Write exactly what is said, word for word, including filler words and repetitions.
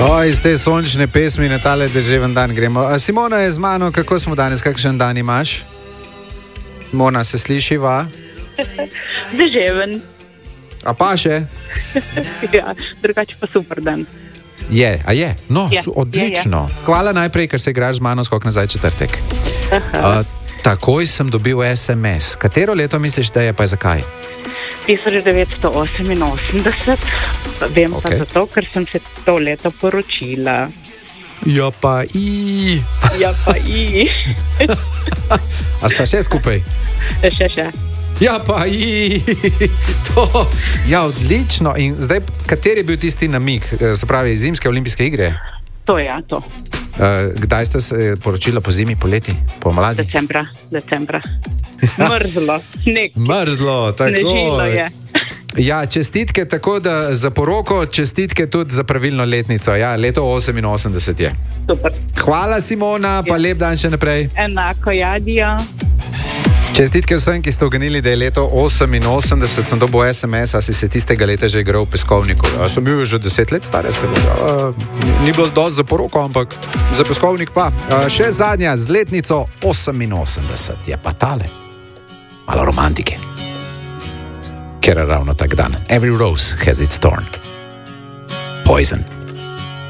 O, iz te sončne pesmi na tale deževen dan gremo. A Simona je z mano, kako smo danes, kakšen dan imaš? Simona, se slišiva? Deževen. A pa še? Ja, drugače pa super dan. Je, a je? No, Je, su, odlično. je, je. Hvala najprej, ker se igraš z mano skok nazaj četrtek. Uh, takoj sem dobil es em es. Katero leto misliš, da je, pa zakaj? tisoč devetsto oseminosemdeset, vem okay. pa zato, ker sem se to leto poročila. Ja pa i. Ja pa i. A sta še skupaj? Še, še. Ja pa i. To. Ja, odlično. In zdaj, kateri je bil tisti namig, se pravi, zimske olimpijske igre? To je, ja, to. Uh, kdaj ste se poročila, po zimi, poleti, po mladi? Decembra, decembra. Mrzlo, sneg. Mrzlo, tako. Snežilo je. Ja, čestitke tako da za poroko, čestitke tudi za pravilno letnico. Ja, leto oseminosemdeset je. Super. Hvala, Simona, pa Ja. lep dan še naprej. Enako, Jadija. Čestitke vsem, ki ste uganili, da je leto oseminosemdeset, sem dobil es em es, a si se tistega leta že igral v peskovniku. A sem bil že deset let star, a, ni bilo dosti za poroko, ampak za peskovnik pa. A, še zadnja z letnico oseminosemdeset je pa tale. Malo romantike. Ker je ravno tak dan. Every rose has its thorn. Poison.